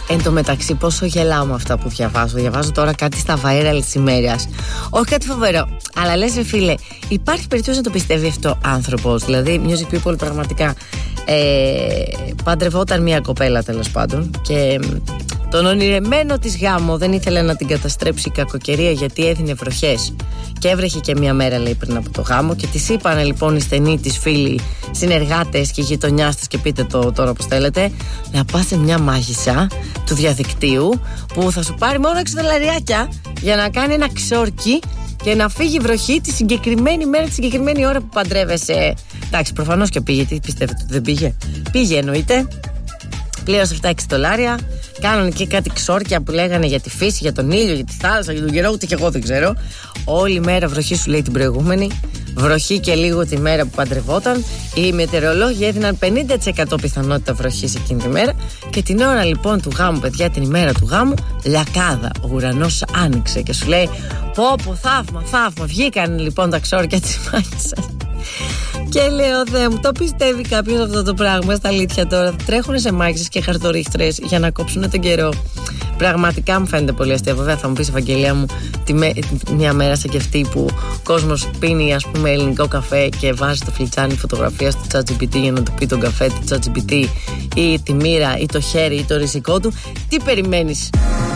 Εν τω μεταξύ, πόσο γελάω με αυτά που διαβάζω. Διαβάζω τώρα κάτι στα viral της ημέρας. Όχι κάτι φοβερό, αλλά λες ρε φίλε, υπάρχει περίπτωση να το πιστεύει αυτό ο άνθρωπος? Δηλαδή, Music People πραγματικά παντρευόταν μια κοπέλα τέλος πάντων και τον ονειρεμένο της γάμο δεν ήθελε να την καταστρέψει η κακοκαιρία, γιατί έδινε βροχές και έβρεχε και μια μέρα, λέει, πριν από το γάμο. Και της είπανε λοιπόν οι στενοί της φίλοι, συνεργάτες και γειτονιάς της, και πείτε το τώρα πως θέλετε, να πας σε μια μάγισσα του διαδικτύου που θα σου πάρει μόνο 6 δολαριάκια για να κάνει ένα ξόρκι και να φύγει βροχή τη συγκεκριμένη μέρα, τη συγκεκριμένη ώρα που παντρεύεσαι. Εντάξει, προφανώς και πήγε. Τι πιστεύετε ότι δεν πήγε? Πήγε, εννοείται. Πλήρωσε αυτά 6 δολάρια. Κάνανε και κάτι ξόρκια που λέγανε για τη φύση, για τον ήλιο, για τη θάλασσα, για τον καιρό, ούτε και εγώ δεν ξέρω. Όλη μέρα βροχή, σου λέει, την προηγούμενη. Βροχή και λίγο τη μέρα που παντρευόταν. Οι μετεωρολόγοι έδιναν 50% πιθανότητα βροχής εκείνη τη μέρα. Και την ώρα λοιπόν του γάμου, παιδιά, την ημέρα του γάμου, λιακάδα. Ο ουρανός άνοιξε και σου λέει: πω, θαύμα, θαύμα. Βγήκαν λοιπόν τα ξόρκια της μάγισσας. Και λέω, Θεέ μου, το πιστεύει κάποιος αυτό το πράγμα? Στα αλήθεια τώρα, τρέχουν σε μάγισσες και χαρτορίχτρες για να κόψουν τον καιρό. Πραγματικά μου φαίνεται πολύ αστείο. Βέβαια, θα μου πεις, Ευαγγελία μου, μια μέρα σαν και αυτή που ο κόσμος πίνει, ας πούμε, ελληνικό καφέ και βάζει το φλιτσάνι φωτογραφία στο ChatGPT για να του πει τον καφέ του ChatGPT ή τη μοίρα ή το χέρι ή το ριζικό του, τι περιμένεις?